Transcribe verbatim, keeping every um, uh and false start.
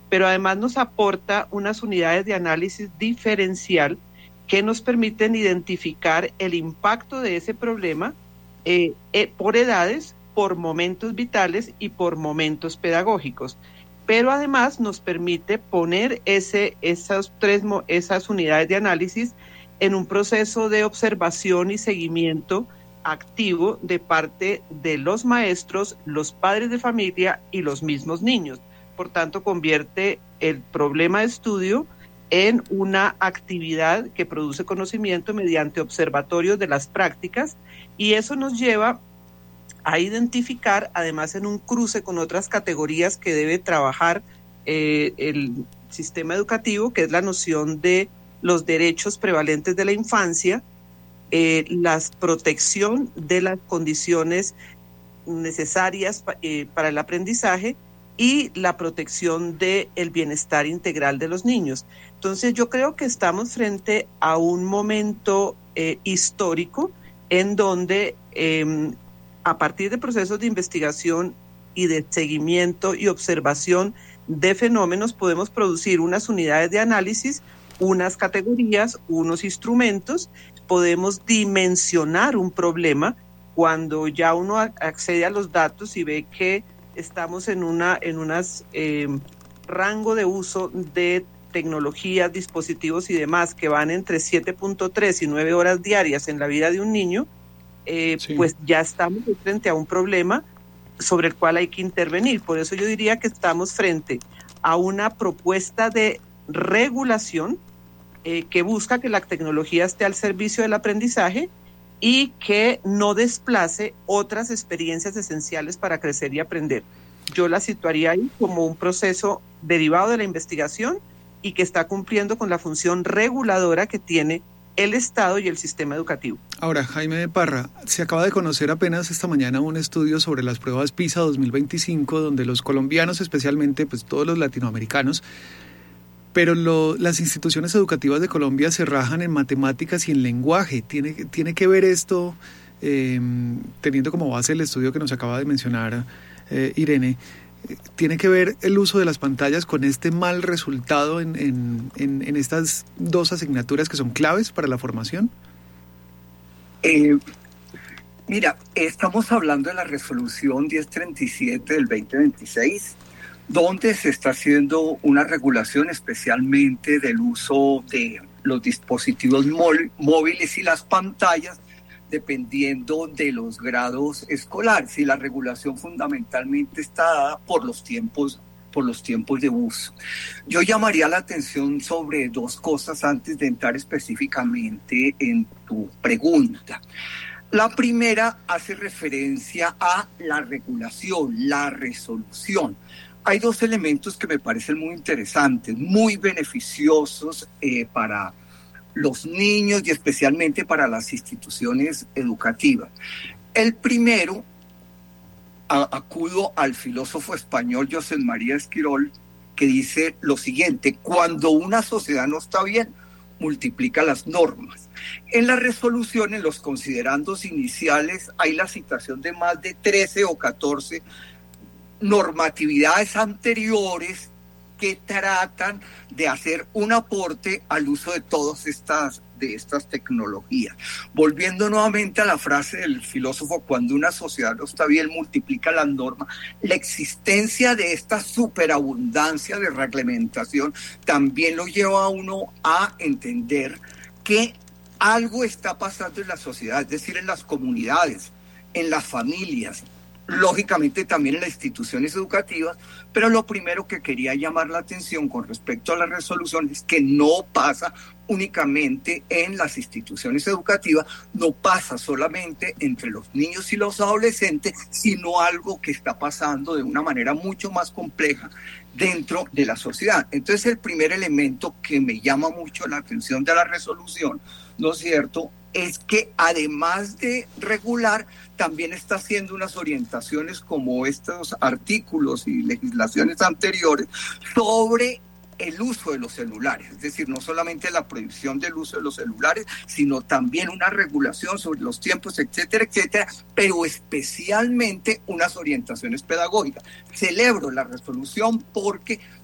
pero además nos aporta unas unidades de análisis diferencial que nos permiten identificar el impacto de ese problema eh, eh, por edades, por momentos vitales y por momentos pedagógicos. Pero además nos permite poner ese, esas, tres, esas unidades de análisis en un proceso de observación y seguimiento activo de parte de los maestros, los padres de familia y los mismos niños. Por tanto, convierte el problema de estudio en una actividad que produce conocimiento mediante observatorios de las prácticas, y eso nos lleva a identificar, además en un cruce con otras categorías que debe trabajar eh, el sistema educativo, que es la noción de los derechos prevalentes de la infancia, eh, la protección de las condiciones necesarias pa, eh, para el aprendizaje y la protección del bienestar integral de los niños. Entonces yo creo que estamos frente a un momento eh, histórico en donde eh, a partir de procesos de investigación y de seguimiento y observación de fenómenos podemos producir unas unidades de análisis, unas categorías, unos instrumentos, podemos dimensionar un problema cuando ya uno accede a los datos y ve que estamos en una en unas eh, rango de uso de tecnologías, dispositivos y demás que van entre siete punto tres y nueve horas diarias en la vida de un niño, eh, sí. Pues ya estamos frente a un problema sobre el cual hay que intervenir. Por eso yo diría que estamos frente a una propuesta de regulación eh, que busca que la tecnología esté al servicio del aprendizaje y que no desplace otras experiencias esenciales para crecer y aprender. Yo la situaría ahí como un proceso derivado de la investigación y que está cumpliendo con la función reguladora que tiene el Estado y el sistema educativo. Ahora, Jaime Parra, se acaba de conocer apenas esta mañana un estudio sobre las pruebas PISA dos mil veinticinco, donde los colombianos, especialmente, pues todos los latinoamericanos, pero lo, las instituciones educativas de Colombia se rajan en matemáticas y en lenguaje. ¿Tiene, tiene que ver esto, eh, teniendo como base el estudio que nos acaba de mencionar eh, Irene, tiene que ver el uso de las pantallas con este mal resultado en, en, en, en estas dos asignaturas que son claves para la formación? Eh, mira, estamos hablando de la resolución diez treinta y siete del veinte veintiséis, donde se está haciendo una regulación especialmente del uso de los dispositivos móviles y las pantallas dependiendo de los grados escolares, y la regulación fundamentalmente está dada por los tiempos, por los tiempos de uso. Yo llamaría la atención sobre dos cosas antes de entrar específicamente en tu pregunta. La primera hace referencia a la regulación, la resolución. Hay dos elementos que me parecen muy interesantes, muy beneficiosos eh, para los niños y especialmente para las instituciones educativas. El primero, a, acudo al filósofo español José María Esquirol, que dice lo siguiente: cuando una sociedad no está bien, multiplica las normas. En la resolución, en los considerandos iniciales, hay la citación de más de trece o catorce normatividades anteriores que tratan de hacer un aporte al uso de todas estas, de estas tecnologías. Volviendo nuevamente a la frase del filósofo, cuando una sociedad no está bien, multiplica las normas, la existencia de esta superabundancia de reglamentación también lo lleva a uno a entender que algo está pasando en la sociedad, es decir, en las comunidades, en las familias, lógicamente también en las instituciones educativas, pero lo primero que quería llamar la atención con respecto a la resolución es que no pasa únicamente en las instituciones educativas, no pasa solamente entre los niños y los adolescentes, sino algo que está pasando de una manera mucho más compleja dentro de la sociedad. Entonces, el primer elemento que me llama mucho la atención de la resolución, ¿no es cierto?, es que además de regular, también está haciendo unas orientaciones como estos artículos y legislaciones anteriores sobre el uso de los celulares, es decir, no solamente la prohibición del uso de los celulares, sino también una regulación sobre los tiempos, etcétera, etcétera, pero especialmente unas orientaciones pedagógicas. Celebro la resolución porque